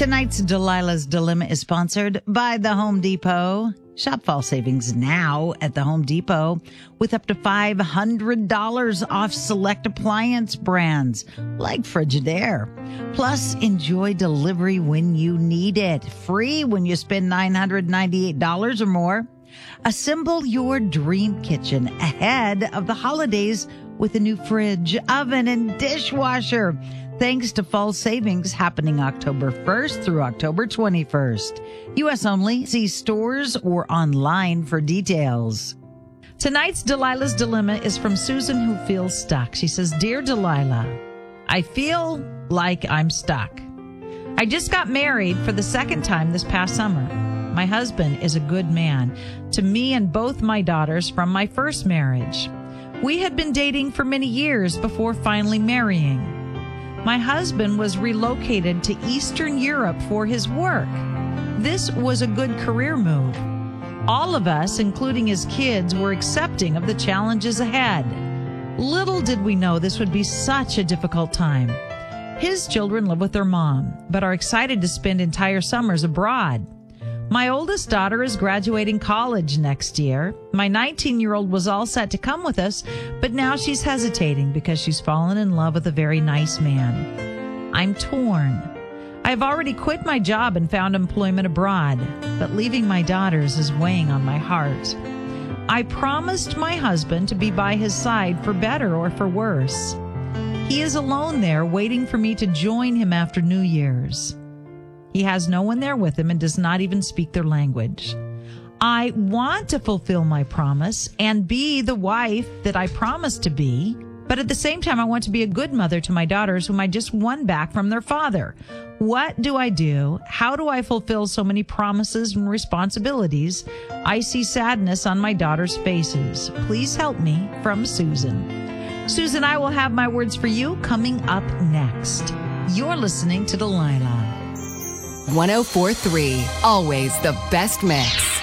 Tonight's Delilah's Dilemma is sponsored by the Home Depot. Shop fall savings now at the Home Depot with up to $500 off select appliance brands like Frigidaire. Plus, enjoy delivery when you need it. Free when you spend $998 or more. Assemble your dream kitchen ahead of the holidays with a new fridge, oven, and dishwasher. Thanks to fall savings happening October 1st through October 21st. U.S. only. See stores or online for details. Tonight's Delilah's Dilemma is from Susan, who feels stuck. She says, Dear Delilah, I feel like I'm stuck. I just got married for the second time this past summer. My husband is a good man to me and both my daughters from my first marriage. We had been dating for many years before finally marrying. My husband was relocated to Eastern Europe for his work. This was a good career move. All of us, including his kids, were accepting of the challenges ahead. Little did we know this would be such a difficult time. His children live with their mom, but are excited to spend entire summers abroad. My oldest daughter is graduating college next year. My 19-year-old was all set to come with us, but now she's hesitating because she's fallen in love with a very nice man. I'm torn. I've already quit my job and found employment abroad, but leaving my daughters is weighing on my heart. I promised my husband to be by his side for better or for worse. He is alone there waiting for me to join him after New Year's. He has no one there with him and does not even speak their language. I want to fulfill my promise and be the wife that I promised to be, but at the same time, I want to be a good mother to my daughters whom I just won back from their father. What do I do? How do I fulfill so many promises and responsibilities? I see sadness on my daughters' faces. Please help me, from Susan. Susan, I will have my words for you coming up next. You're listening to Delilah. 104.3, always the best mix.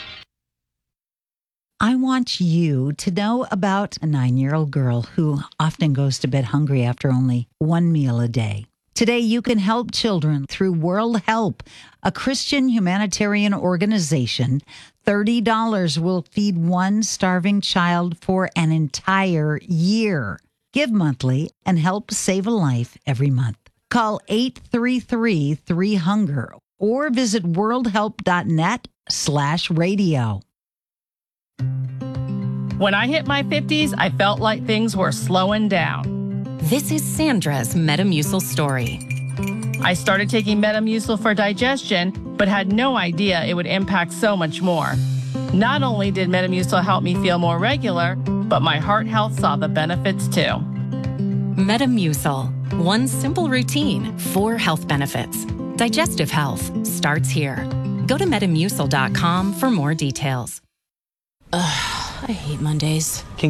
I want you to know about a 9-year-old girl who often goes to bed hungry after only one meal a day. Today, you can help children through World Help, a Christian humanitarian organization. $30 will feed one starving child for an entire year. Give monthly and help save a life every month. Call 833-3HUNGER or visit worldhelp.net/radio. When I hit my 50s, I felt like things were slowing down. This is Sandra's Metamucil story. I started taking Metamucil for digestion, but had no idea it would impact so much more. Not only did Metamucil help me feel more regular, but my heart health saw the benefits too. Metamucil. One simple routine, 4 health benefits. Digestive health starts here. Go to Metamucil.com for more details. I hate Mondays.